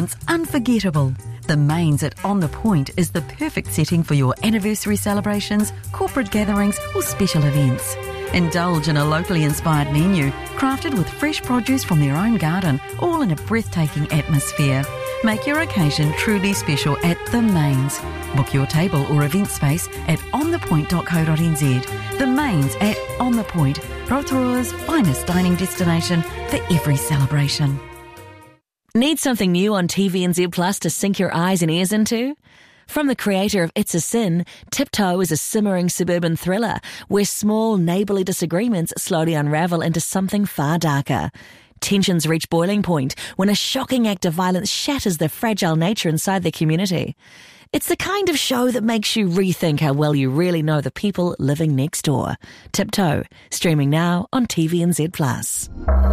moments unforgettable. The Mains at On The Point is the perfect setting for your anniversary celebrations, corporate gatherings or special events. Indulge in a locally inspired menu, crafted with fresh produce from their own garden, all in a breathtaking atmosphere. Make your occasion truly special at The Mains. Book your table or event space at onthepoint.co.nz. The Mains at On The Point, Rotorua's finest dining destination for every celebration. Need something new on TVNZ Plus to sink your eyes and ears into? From the creator of It's a Sin, Tiptoe is a simmering suburban thriller where small neighbourly disagreements slowly unravel into something far darker. Tensions reach boiling point when a shocking act of violence shatters the fragile nature inside their community. It's the kind of show that makes you rethink how well you really know the people living next door. Tiptoe, streaming now on TVNZ Plus.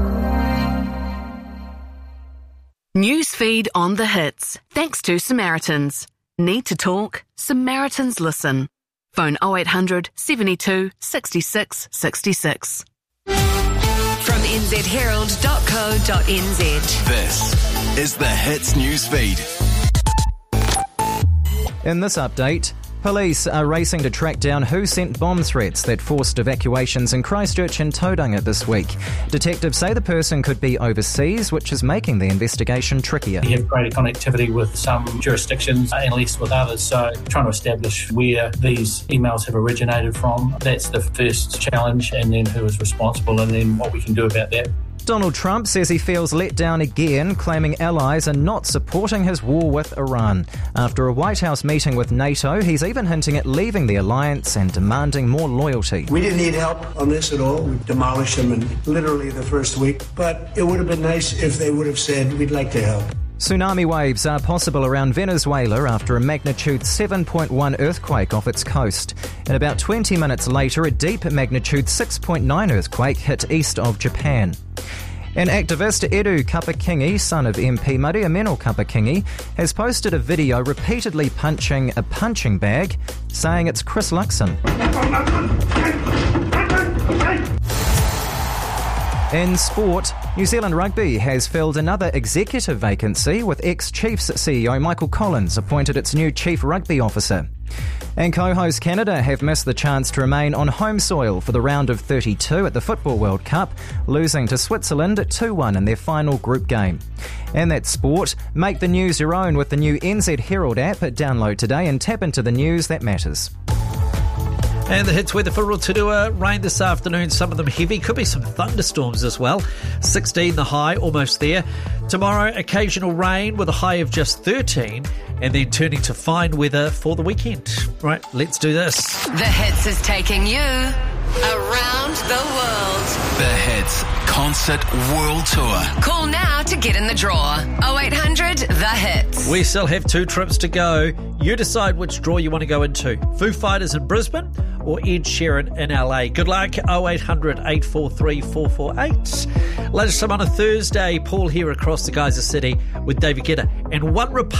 Newsfeed on the hits, thanks to Samaritans. Need to talk? Samaritans listen. Phone 0800 72 66 66. From nzherald.co.nz. This is the Hits Newsfeed. In this update, police are racing to track down who sent bomb threats that forced evacuations in Christchurch and Tauranga this week. Detectives say the person could be overseas, which is making the investigation trickier. We have greater connectivity with some jurisdictions and less with others, so trying to establish where these emails have originated from, that's the first challenge, and then who is responsible and then what we can do about that. Donald Trump says he feels let down again, claiming allies are not supporting his war with Iran. After a White House meeting with NATO, he's even hinting at leaving the alliance and demanding more loyalty. We didn't need help on this at all. We demolished them in literally the first week. But it would have been nice if they would have said, we'd like to help. Tsunami waves are possible around Venezuela after a magnitude 7.1 earthquake off its coast. And about 20 minutes later, a deep magnitude 6.9 earthquake hit east of Japan. And activist Edu Kapakingi, son of MP Maria Meno Kapakingi, has posted a video repeatedly punching a punching bag, saying it's Chris Luxon. In sport, New Zealand Rugby has filled another executive vacancy with ex-Chiefs CEO Michael Collins appointed its new Chief Rugby Officer. And co-host Canada have missed the chance to remain on home soil for the round of 32 at the Football World Cup, losing to Switzerland 2-1 in their final group game. And that's sport. Make the news your own with the new NZ Herald app. Download today and tap into the news that matters. And the hits weather for Rotorua. Rain this afternoon, some of them heavy. Could be some thunderstorms as well. 16 the high, almost there. Tomorrow, occasional rain with a high of just 13. And then turning to fine weather for the weekend. Right, let's do this. The Hits is taking you around the world. The Hits Concert World Tour. Call now to get in the draw. 0800 The Hits. We still have 2 trips to go. You decide which draw you want to go into. Foo Fighters in Brisbane or Ed Sheeran in LA. Good luck. 0800 843 448. Latest time on a Thursday. Paul here across the Geyser City with David Guetta. And One Republic.